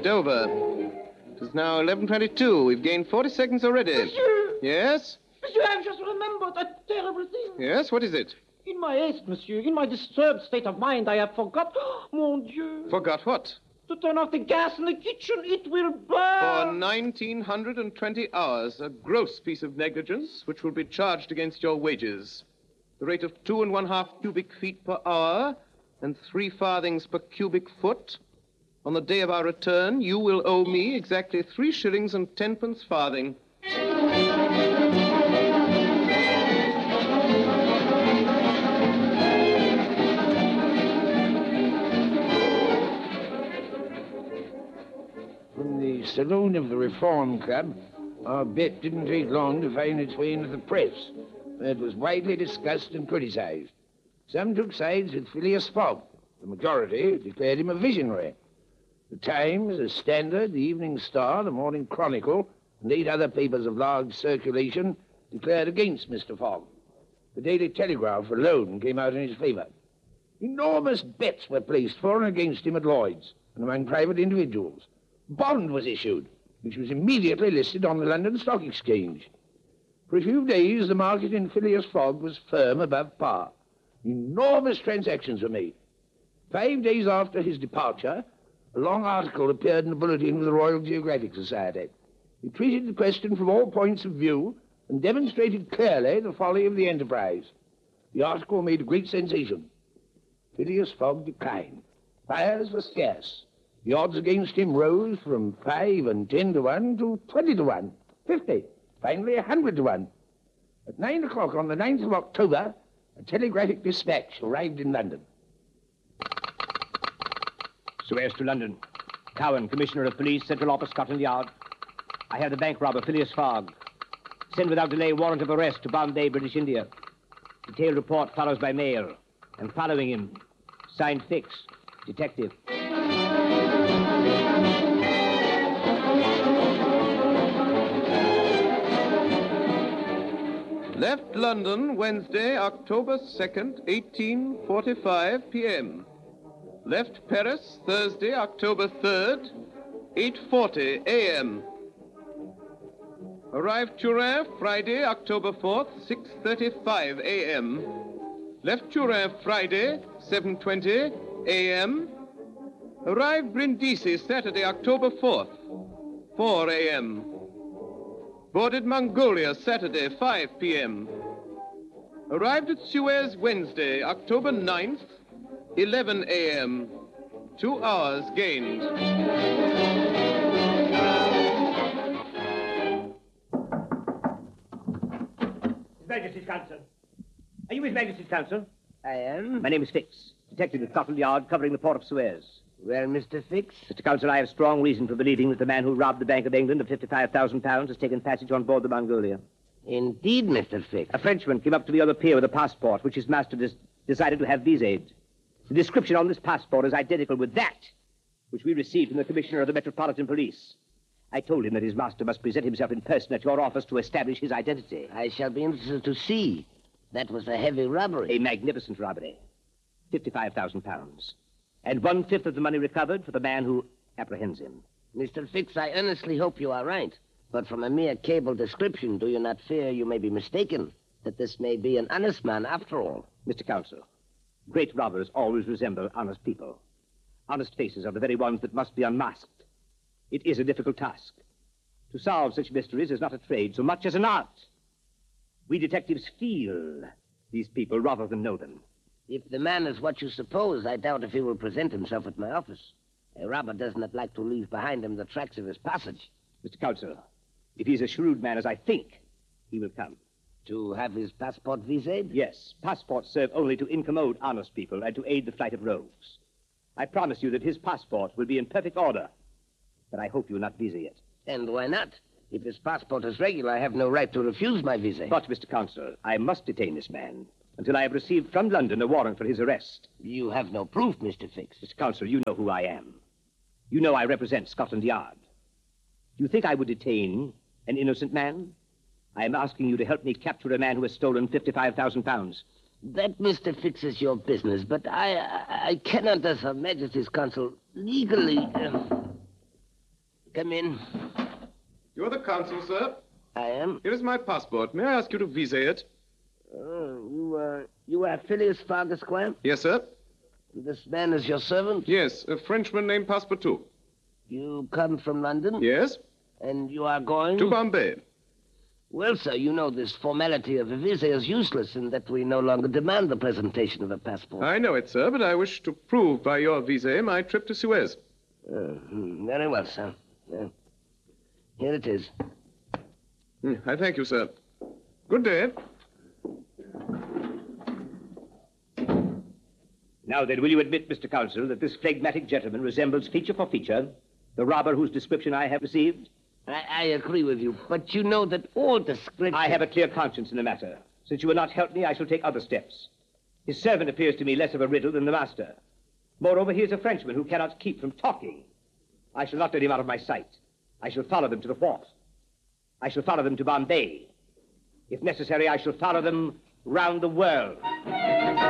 Dover. It is now 11:22. We've gained 40 seconds already. Monsieur! Yes? Monsieur, I've just remembered a terrible thing. Yes, what is it? In my haste, monsieur, in my disturbed state of mind, I have forgot, mon Dieu, Forgot what? to turn off the gas in the kitchen. It will For burn. 1,920 hours, a gross piece of negligence which will be charged against your wages. The rate of 2½ cubic feet per hour and 3 farthings per cubic foot. On the day of our return, you will owe me exactly 3 shillings and 10 farthing. From the saloon of the Reform Club, our bet didn't take long to find its way into the press. It was widely discussed and criticized. Some took sides with Phileas Fogg. The majority declared him a visionary. The Times, the Standard, the Evening Star, the Morning Chronicle, and 8 other papers of large circulation declared against Mr. Fogg. The Daily Telegraph alone came out in his favor. Enormous bets were placed for and against him at Lloyd's and among private individuals. Bond was issued, which was immediately listed on the London Stock Exchange. For a few days, the market in Phileas Fogg was firm above par. Enormous transactions were made. 5 days after his departure, a long article appeared in the bulletin of the Royal Geographic Society. It treated the question from all points of view and demonstrated clearly the folly of the enterprise. The article made a great sensation. Phileas Fogg declined. Buyers were scarce. The odds against him rose from 5 and 10 to 1 to 20 to 1, 50, finally 100 to 1. At 9 o'clock on the 9th of October, a telegraphic dispatch arrived in London. Suez to London. Cowan, Commissioner of Police, Central Office, Scotland Yard. I have the bank robber, Phileas Fogg. Send without delay warrant of arrest to Bombay, British India. Detailed report follows by mail. And following him, signed Fix, detective. Left London Wednesday, October 2nd, 18:45 p.m. Left Paris Thursday, October 3rd, 8:40 a.m. Arrived Turin Friday, October 4th, 6:35 a.m. Left Turin Friday, 7:20 a.m. Arrived Brindisi Saturday, October 4th, 4 a.m. Boarded Mongolia Saturday, 5 p.m. Arrived at Suez Wednesday, October 9th, 11 a.m. 2 hours gained. His Majesty's Counsel. Are you His Majesty's Counsel? I am. My name is Fix, detective at Scotland Yard, covering the port of Suez. Well, Mr. Fix? Mr. Counsel, I have strong reason for believing that the man who robbed the Bank of England of £55,000 has taken passage on board the Mongolia. Indeed, Mr. Fix. A Frenchman came up to the other pier with a passport, which his master decided to have visaed. The description on this passport is identical with that which we received from the Commissioner of the Metropolitan Police. I told him that his master must present himself in person at your office to establish his identity. I shall be interested to see. That was a heavy robbery. A magnificent robbery. £55,000. And 1/5 of the money recovered for the man who apprehends him. Mr. Fix, I earnestly hope you are right. But from a mere cable description, do you not fear you may be mistaken? That this may be an honest man after all? Mr. Counsel, great robbers always resemble honest people. Honest faces are the very ones that must be unmasked. It is a difficult task. To solve such mysteries is not a trade so much as an art. We detectives feel these people rather than know them. If the man is what you suppose, I doubt if he will present himself at my office. A robber does not like to leave behind him the tracks of his passage. Mr. Counsel, if he's a shrewd man as I think, he will come. To have his passport visaed? Yes, passports serve only to incommode honest people and to aid the flight of rogues. I promise you that his passport will be in perfect order, but I hope you will not visa it. And why not? If his passport is regular, I have no right to refuse my visa. But, Mr. Counsel, I must detain this man until I have received from London a warrant for his arrest. You have no proof, Mr. Fix. Mr. Counsel, you know who I am. You know I represent Scotland Yard. Do you think I would detain an innocent man? I am asking you to help me capture a man who has stolen £55,000. That, Mr. Fix, is your business, but I cannot, as Her Majesty's Counsel, legally... Come in. You're the consul, sir. I am. Here is my passport. May I ask you to visa it? You are Phileas Fogg, Esquire? Yes, sir. This man is your servant? Yes, a Frenchman named Passepartout. You come from London? Yes? And you are going? To Bombay. Well, sir, you know this formality of a visa is useless in that we no longer demand the presentation of a passport. I know it, sir, but I wish to prove by your visa my trip to Suez. Very well, sir. Here it is. I thank you, sir. Good day. Now then, will you admit, Mr. Consul, that this phlegmatic gentleman resembles feature for feature the robber whose description I have received? I agree with you, but you know that all description... I have a clear conscience in the matter. Since you will not help me, I shall take other steps. His servant appears to me less of a riddle than the master. Moreover, he is a Frenchman who cannot keep from talking. I shall not let him out of my sight. I shall follow them to the wharf. I shall follow them to Bombay. If necessary, I shall follow them round the world.